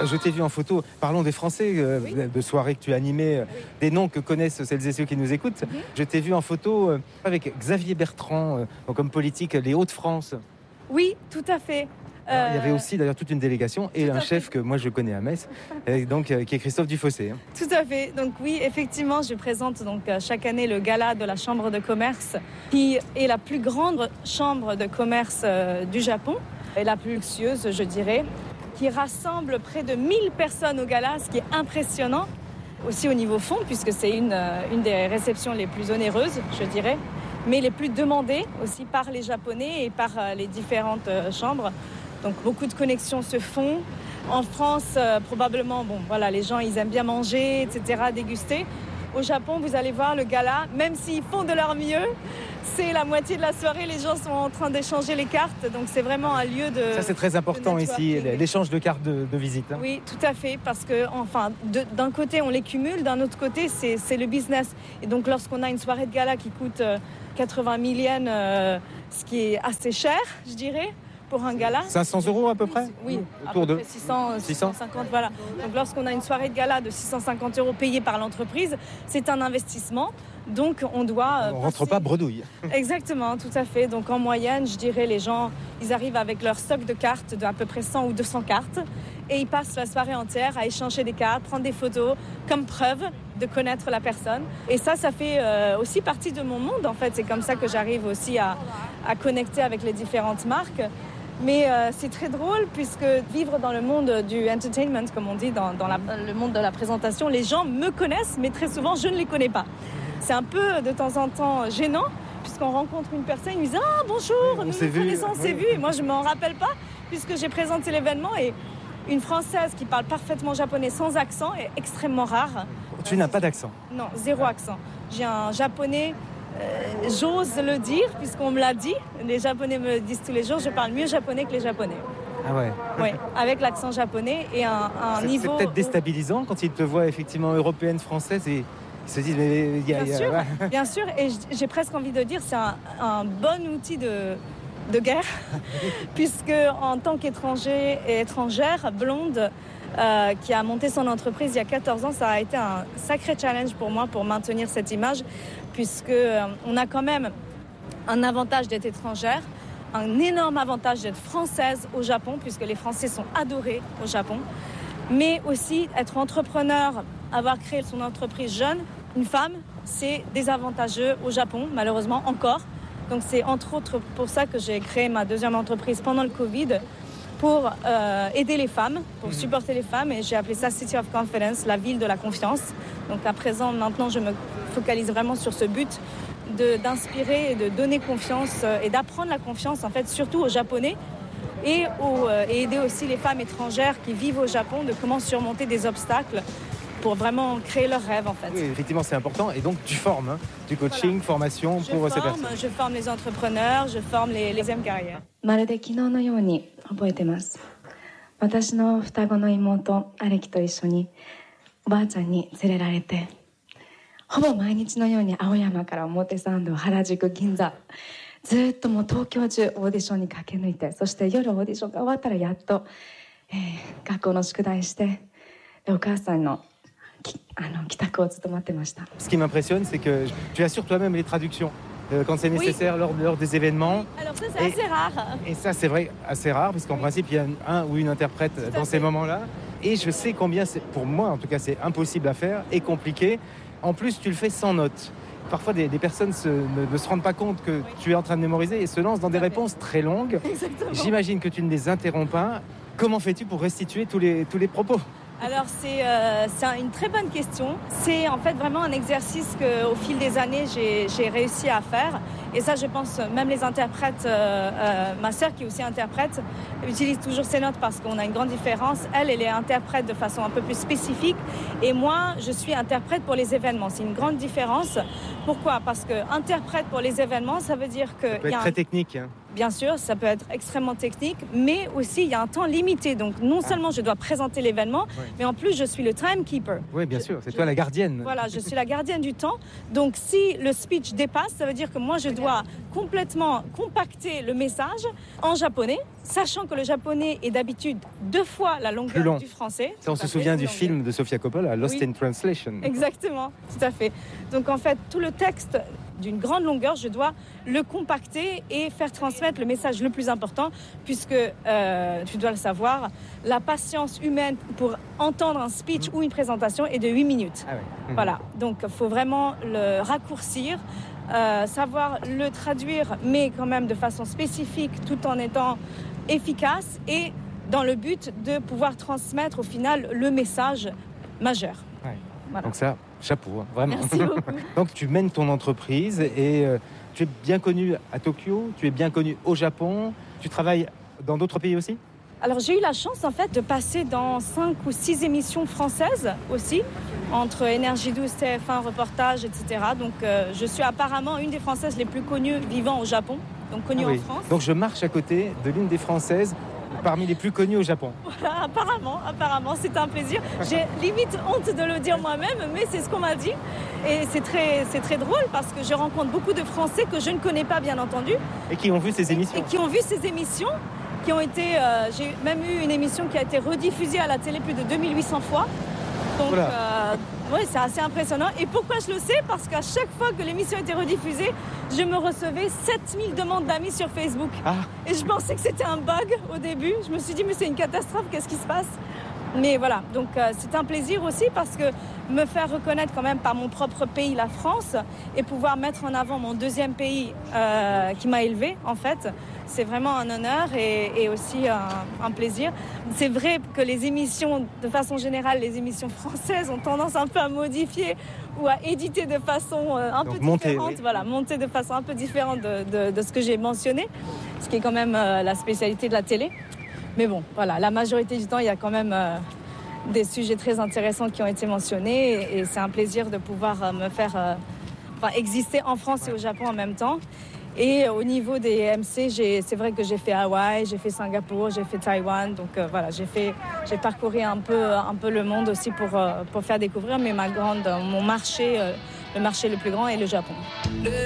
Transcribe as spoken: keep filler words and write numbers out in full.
Je t'ai vu en photo, parlons des Français, euh, oui. de soirées que tu as animées, oui. des noms que connaissent celles et ceux qui nous écoutent. Mm-hmm. Je t'ai vu en photo euh, avec Xavier Bertrand, euh, comme politique, les Hauts-de-France. Oui, tout à fait. Alors, il y avait aussi d'ailleurs toute une délégation et un chef que moi je connais à Metz, et donc, euh, qui est Christophe Dufossé. Hein. Tout à fait. Donc oui, effectivement, je présente donc, euh, chaque année le gala de la Chambre de commerce, qui est la plus grande chambre de commerce euh, du Japon, et la plus luxueuse, je dirais, qui rassemble près de mille personnes au gala, ce qui est impressionnant. Aussi au niveau fond, puisque c'est une, euh, une des réceptions les plus onéreuses, je dirais, mais les plus demandées aussi par les Japonais et par euh, les différentes euh, chambres. Donc beaucoup de connexions se font. En France, euh, probablement, bon, voilà, les gens ils aiment bien manger, et cetera, déguster. Au Japon, vous allez voir le gala, même s'ils font de leur mieux, c'est la moitié de la soirée, les gens sont en train d'échanger les cartes. Donc c'est vraiment un lieu de... Ça c'est très important ici, l'échange de cartes de, de visite. Hein. Oui, tout à fait, parce que enfin, de, d'un côté on les cumule, d'un autre côté c'est, c'est le business. Et donc lorsqu'on a une soirée de gala qui coûte euh, quatre-vingt mille yens, euh, ce qui est assez cher, je dirais, pour un gala. cinq cents euros à peu près. Oui, autour à peu de près six cents, six cent cinquante, voilà. Donc lorsqu'on a une soirée de gala de six cent cinquante euros payée par l'entreprise, c'est un investissement. Donc on doit... On ne rentre pas bredouille. Exactement, tout à fait. Donc en moyenne, je dirais, les gens, ils arrivent avec leur stock de cartes d'à peu près cent ou deux cents cartes et ils passent la soirée entière à échanger des cartes, prendre des photos comme preuve de connaître la personne. Et ça, ça fait euh, aussi partie de mon monde en fait. C'est comme ça que j'arrive aussi à, à connecter avec les différentes marques. Mais euh, c'est très drôle puisque vivre dans le monde du entertainment, comme on dit, dans, dans la, le monde de la présentation, les gens me connaissent, mais très souvent, je ne les connais pas. C'est un peu, de temps en temps, gênant, puisqu'on rencontre une personne, ils me disent « Ah, bonjour, on nous s'est nous vu, connaissons, on s'est oui. vu ». Et moi, je ne m'en rappelle pas, puisque j'ai présenté l'événement. Et une Française qui parle parfaitement japonais sans accent est extrêmement rare. Tu euh, n'as pas d'accent? Non, zéro accent. J'ai un japonais... Euh, j'ose le dire puisqu'on me l'a dit. Les Japonais me le disent tous les jours. Je parle mieux japonais que les Japonais. Ah ouais. Oui, avec l'accent japonais et un, un c'est, niveau. C'est peut-être déstabilisant quand ils te voient effectivement européenne, française et ils se disent mais il y a. Bien sûr, bien sûr. Et j'ai presque envie de dire c'est un, un bon outil de de guerre puisque en tant qu'étranger et étrangère blonde. Euh, qui a monté son entreprise il y a quatorze ans, ça a été un sacré challenge pour moi pour maintenir cette image, puisque euh, on a quand même un avantage d'être étrangère, un énorme avantage d'être française au Japon, puisque les Français sont adorés au Japon, mais aussi être entrepreneur, avoir créé son entreprise jeune, une femme, c'est désavantageux au Japon, malheureusement encore. Donc c'est entre autres pour ça que j'ai créé ma deuxième entreprise pendant le Covid, pour euh, aider les femmes, pour mmh. supporter les femmes, et j'ai appelé ça City of Confidence, la ville de la confiance. Donc à présent, maintenant, je me focalise vraiment sur ce but de, d'inspirer et de donner confiance euh, et d'apprendre la confiance, en fait, surtout aux Japonais et, aux, euh, et aider aussi les femmes étrangères qui vivent au Japon de comment surmonter des obstacles pour vraiment créer leur rêve, en fait. Oui, effectivement, c'est important. Et donc, tu formes, hein, du coaching, voilà. formation je pour forme, ces personnes. Je forme les entrepreneurs, je forme les, les deuxième carrières. まるで昨日のように覚えてます。私の双子の妹アレキと一緒におばあちゃんに連れられて、ほぼ毎日のように青山から表参道、原宿、銀座、ずっともう東京中オーディションに駆け抜いて、そして夜オーディションが終わったらやっと、えー、学校の宿題して、でお母さんのあの帰宅をずっと待ってました。 Ce qui m'impressionne, c'est que tu assures toi-même les traductions. Euh, quand c'est nécessaire, oui. lors, lors des événements. Oui. Alors ça, c'est et, assez rare. Et ça, c'est vrai, assez rare, parce qu'en oui. principe, il y a un ou une interprète Tout dans ces moments-là. Et je sais combien, c'est, pour moi, en tout cas, c'est impossible à faire et compliqué. En plus, tu le fais sans notes. Parfois, des, des personnes se, ne, ne se rendent pas compte que oui. tu es en train de mémoriser et se lancent dans Tout des réponses fait. très longues. Exactement. J'imagine que tu ne les interromps pas. Comment fais-tu pour restituer tous les, tous les propos ? Alors c'est, euh, c'est une très bonne question. C'est en fait vraiment un exercice qu'au fil des années j'ai, j'ai réussi à faire. Et ça je pense même les interprètes, euh, euh, ma sœur qui est aussi interprète utilise toujours ses notes parce qu'on a une grande différence. Elle, elle est interprète de façon un peu plus spécifique et moi je suis interprète pour les événements. C'est une grande différence. Pourquoi ? Parce que interprète pour les événements, ça veut dire que... Ça peut être y a très un... technique. Hein. bien sûr, ça peut être extrêmement technique, mais aussi il y a un temps limité. Donc non seulement je dois présenter l'événement, oui. mais en plus je suis le timekeeper. Oui, bien je, sûr, c'est je, toi la gardienne. Voilà, je suis la gardienne du temps. Donc si le speech dépasse, ça veut dire que moi je dois complètement compacter le message en japonais, sachant que le japonais est d'habitude deux fois la longueur du français. Ça, on se souvient du film de Sofia Coppola, Lost oui. in Translation. Exactement, tout à fait. Donc en fait, tout le texte d'une grande longueur, je dois le compacter et faire transmettre le message le plus important, puisque, euh, tu dois le savoir, la patience humaine pour entendre un speech mmh. ou une présentation est de huit minutes. Ah ouais. Mmh. Voilà, donc il faut vraiment le raccourcir, euh, savoir le traduire, mais quand même de façon spécifique, tout en étant efficace et dans le but de pouvoir transmettre au final le message majeur. Ouais. Voilà. Donc ça, chapeau, hein, vraiment. Merci beaucoup. Donc tu mènes ton entreprise et euh, tu es bien connu à Tokyo, tu es bien connu au Japon, tu travailles dans d'autres pays aussi ? Alors j'ai eu la chance en fait de passer dans cinq ou six émissions françaises aussi, entre Énergie douze, T F un, reportage, et cetera. Donc euh, je suis apparemment une des Françaises les plus connues vivant au Japon, donc connue ah oui. en France. Donc je marche à côté de l'une des Françaises parmi les plus connues au Japon. Voilà, apparemment, apparemment, c'est un plaisir. J'ai limite honte de le dire moi-même, mais c'est ce qu'on m'a dit. Et c'est très, c'est très drôle parce que je rencontre beaucoup de Français que je ne connais pas, bien entendu. Et qui ont vu ces émissions. Et, et qui ont vu ces émissions, qui ont été... Euh, j'ai même eu une émission qui a été rediffusée à la télé plus de deux mille huit cents fois. Donc, voilà. euh, oui, c'est assez impressionnant. Et pourquoi je le sais ? Parce qu'à chaque fois que l'émission était rediffusée, je me recevais sept mille demandes d'amis sur Facebook. Ah. Et je pensais que c'était un bug au début. Je me suis dit, mais c'est une catastrophe, qu'est-ce qui se passe ? Mais voilà, donc euh, c'est un plaisir aussi parce que me faire reconnaître quand même par mon propre pays, la France, et pouvoir mettre en avant mon deuxième pays euh, qui m'a élevée, en fait, c'est vraiment un honneur et, et aussi un, un plaisir. C'est vrai que les émissions, de façon générale, les émissions françaises ont tendance un peu à modifier ou à éditer de façon euh, un donc peu monter, différente, oui. voilà, monter de façon un peu différente de, de, de ce que j'ai mentionné, ce qui est quand même euh, la spécialité de la télé. Mais bon, voilà, la majorité du temps, il y a quand même euh, des sujets très intéressants qui ont été mentionnés et, et c'est un plaisir de pouvoir euh, me faire euh, enfin, exister en France et au Japon en même temps. Et au niveau des M C, j'ai, c'est vrai que j'ai fait Hawaï, j'ai fait Singapour, j'ai fait Taïwan. Donc euh, voilà, j'ai, fait, j'ai parcouru un peu, un peu le monde aussi pour, euh, pour faire découvrir. Mais ma grande, mon marché, euh, le marché le plus grand est le Japon.